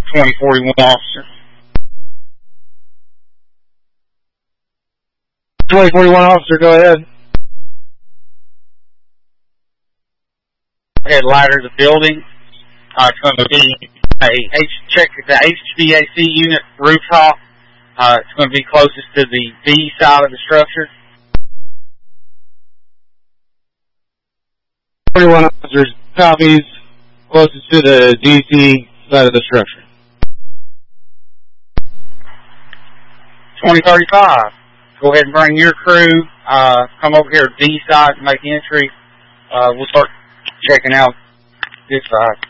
2041 officer. 2041 officer, go ahead. Okay, ladder the building. It's going to be check the HVAC unit rooftop. It's going to be closest to the B side of the structure. 41 officers, copies, closest to the DC side of the structure. 2035. Go ahead and bring your crew. Come over here to B side and make entry. We'll start checking out this side.